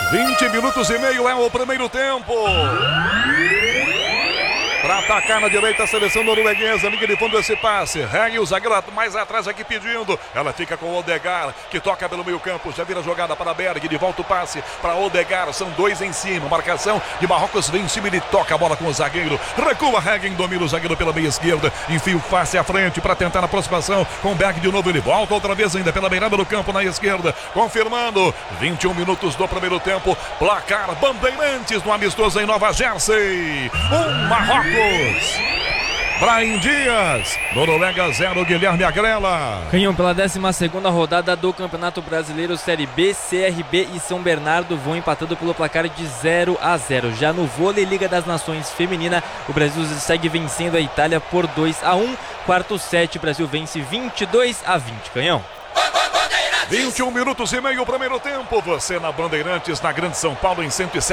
20 minutos e meio é o primeiro tempo. Para atacar na direita a seleção norueguesa. Linha de fundo esse passe. Regue o zagueiro mais atrás aqui pedindo. Ela fica com o Odegaard, que toca pelo meio campo. Já vira jogada para Berg. De volta o passe para Odegaard. São dois em cima. Marcação de Marrocos vem em cima. Ele toca a bola com o zagueiro. Recua Regue, domina o zagueiro pela meia esquerda. Enfia o face à frente para tentar a aproximação. Com Berg de novo. Ele volta outra vez ainda pela beirada do campo na esquerda. Confirmando. 21 minutos do primeiro tempo. Placar Bandeirantes no amistoso em Nova Jersey. Marrocos. Brian Dias, Noruega 0, Guilherme Agrela. Canhão, pela 12ª rodada do Campeonato Brasileiro Série B, CRB e São Bernardo vão empatando pelo placar de 0-0. Já no vôlei Liga das Nações Feminina, o Brasil segue vencendo a Itália por 2-1. Quarto set, o Brasil vence 22-20. Canhão. 21 minutos e meio, primeiro tempo. Você na Bandeirantes, na Grande São Paulo, em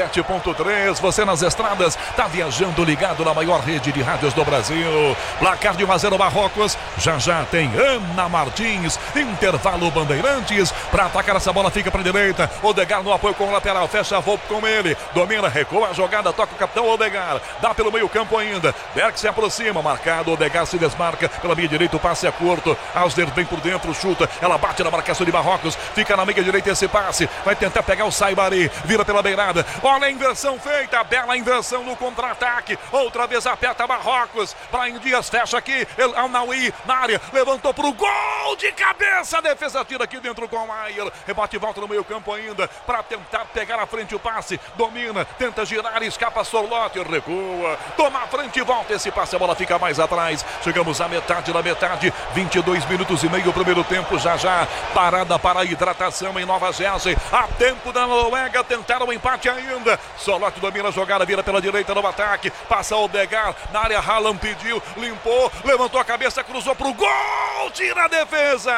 107.3. Você nas estradas, tá viajando ligado na maior rede de rádios do Brasil. Placar de 1-0 Marrocos. Já tem Ana Martins. Intervalo Bandeirantes. Para atacar essa bola, fica para direita. Odegaard no apoio com o lateral. Fecha a volta com ele. Domina, recua a jogada. Toca o capitão Odegaard. Dá pelo meio campo ainda. Berg se aproxima. Marcado. Odegaard se desmarca. Pela meia direita, o passe é curto. Ausner vem por dentro, chuta. Ela bate na marcação de Marrocos. Fica na meia direita esse passe. Vai tentar pegar o Saibari. Vira pela beirada. Olha a inversão feita. Bela inversão no contra-ataque. Outra vez aperta Marrocos. Brian Dias fecha aqui. Al-Nawi na área. Levantou pro gol de cabeça. A defesa tira aqui dentro com o Maier. Rebate e volta no meio campo ainda. Para tentar pegar à frente o passe. Domina. Tenta girar. Escapa Sorloth. Recua. Toma a frente e volta esse passe. A bola fica mais atrás. Chegamos à metade da metade. 22 minutos e meio. Primeiro tempo já. Parada para a hidratação em Nova Jersey. A tempo da Noruega, tentaram o empate ainda. Sorloth domina a jogada, vira pela direita no ataque. Passa o Odegaard na área. Haaland pediu, limpou, levantou a cabeça, cruzou pro gol. Tira a defesa.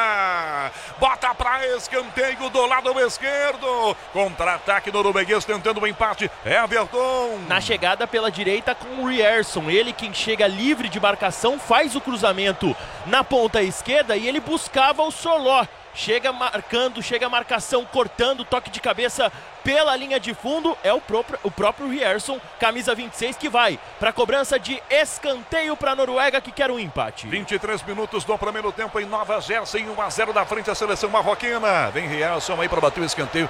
Bota para escanteio do lado esquerdo. Contra-ataque norueguês tentando o empate. Everton. Na chegada pela direita com o Rierson. Ele quem chega livre de marcação, faz o cruzamento na ponta esquerda e ele buscava o Sorloth. Chega marcando, chega a marcação, cortando, toque de cabeça pela linha de fundo. É o próprio Rierson, camisa 26, que vai para cobrança de escanteio para a Noruega, que quer um empate. 23 minutos do primeiro tempo em Nova Jersey, 1-0 da frente a seleção marroquina. Vem Rierson aí para bater o escanteio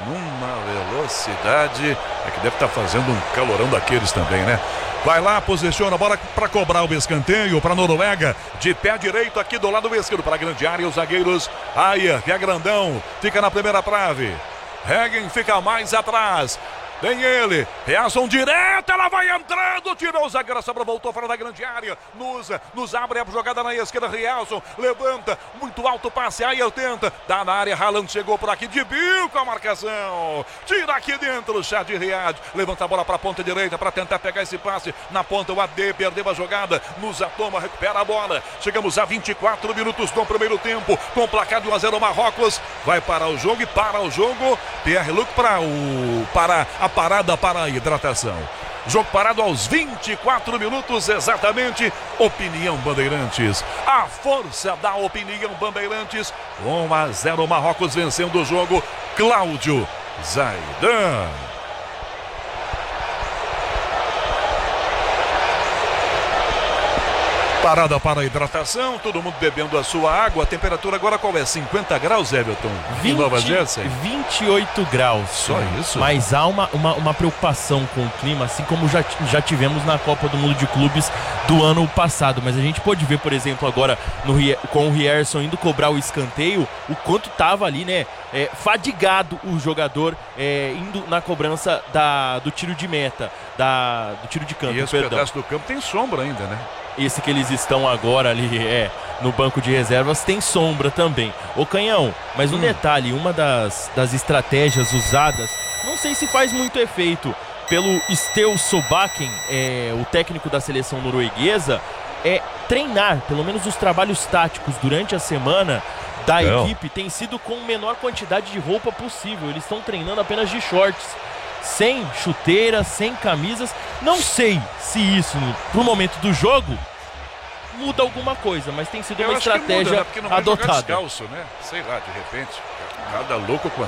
numa velocidade. É que deve estar fazendo um calorão daqueles também, né? Vai lá, posiciona a bola para cobrar o escanteio para a Noruega. De pé direito aqui do lado esquerdo para a grande área. Os zagueiros. Ayer, que é grandão, fica na primeira trave. Reggen fica mais atrás. Tem ele, reação direta, ela vai entrando, tirou o zagueiro, a sobra voltou fora da grande área. Nos abre a jogada na esquerda, Rierson levanta, muito alto o passe, aí eu tenta, tá na área, Haaland chegou por aqui, de bico a marcação, tira aqui dentro o Chad Riad, levanta a bola para a ponta direita para tentar pegar esse passe, na ponta o AD perdeu a jogada, nos atoma, recupera a bola. Chegamos a 24 minutos do primeiro tempo, com o placar de 1-0 Marrocos, vai parar o jogo e para o jogo, Pierre-Luc para a parada para a hidratação. Jogo parado aos 24 minutos exatamente. Opinião Bandeirantes. A força da opinião Bandeirantes. 1-0 Marrocos vencendo o jogo. Cláudio Zaidan. Parada para a hidratação, todo mundo bebendo a sua água. A temperatura agora qual é? 50 graus, Everton? 28 graus. Só isso? Mas há uma preocupação com o clima, assim como já tivemos na Copa do Mundo de Clubes do ano passado. Mas a gente pode ver, por exemplo, agora com o Rierson indo cobrar o escanteio, o quanto estava ali, né? Fadigado o jogador indo na cobrança do tiro de meta, do tiro de canto. E esse pedaço do campo tem sombra ainda, né? Esse que eles estão agora ali no banco de reservas tem sombra também. Ô Canhão, mas um detalhe, uma das estratégias usadas, não sei se faz muito efeito, pelo Steel Solbakken, o técnico da seleção norueguesa, treinar, pelo menos os trabalhos táticos durante a semana da equipe tem sido com a menor quantidade de roupa possível. Eles estão treinando apenas de shorts, sem chuteiras, sem camisas. Não sei se isso, pro momento do jogo, muda alguma coisa, mas tem sido uma estratégia muda, né? Porque não vai adotada. Jogar descalço, né? Sei lá, de repente, cada louco com a